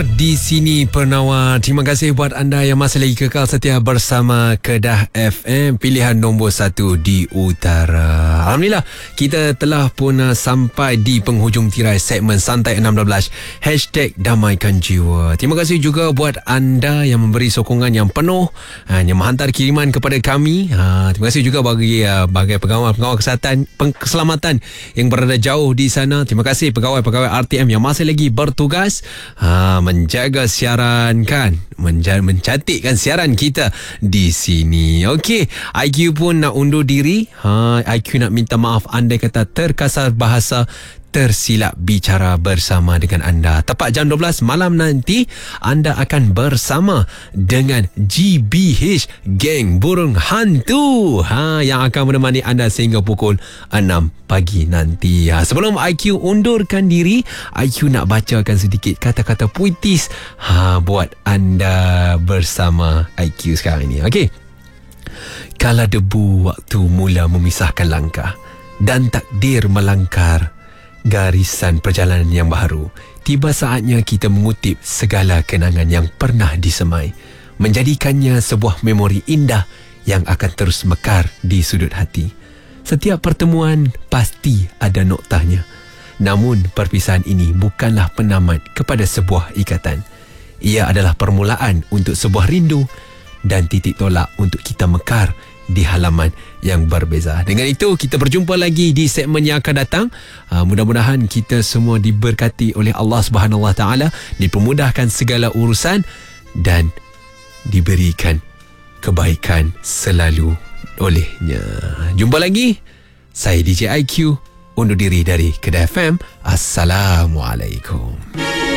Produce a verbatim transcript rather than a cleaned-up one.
Di sini Penawar. Terima kasih buat anda yang masih lagi kekal setia bersama Kedah F M, pilihan nombor satu di utara. Alhamdulillah, kita telah pun uh, sampai di penghujung tirai segmen Santai enam dua belas Hashtag Damaikan Jiwa. Terima kasih juga buat anda yang memberi sokongan yang penuh, uh, yang menghantar kiriman kepada kami. uh, Terima kasih juga bagi uh, bagi pengawal-pengawal kesihatan, keselamatan yang berada jauh di sana. Terima kasih pegawai-pegawai R T M yang masih lagi bertugas uh, menjaga siaran kan, menja- mencantikkan siaran kita di sini. Okey, I Q pun nak undur diri. Ha, I Q nak minta maaf andai kata terkasar bahasa, tersilap bicara bersama dengan anda. Tepat jam dua belas malam nanti, anda akan bersama dengan G B H Geng Burung Hantu, ha, yang akan menemani anda sehingga pukul enam pagi nanti. Ha, sebelum I Q undurkan diri, I Q nak bacakan sedikit kata-kata puitis ha, buat anda bersama I Q sekarang ini. Okey. Kala debu waktu mula memisahkan langkah dan takdir melangkar garisan perjalanan yang baru, tiba saatnya kita mengutip segala kenangan yang pernah disemai, menjadikannya sebuah memori indah yang akan terus mekar di sudut hati. Setiap pertemuan pasti ada noktahnya, namun perpisahan ini bukanlah penamat kepada sebuah ikatan. Ia adalah permulaan untuk sebuah rindu dan titik tolak untuk kita mekar di halaman yang berbeza. Dengan itu, kita berjumpa lagi di segmen yang akan datang. Uh, mudah-mudahan kita semua diberkati oleh Allah Subhanahu Wa Taala, dipermudahkan segala urusan dan diberikan kebaikan selalu olehnya. Jumpa lagi. Saya D J I Q undur diri dari Kedah F M. Assalamualaikum.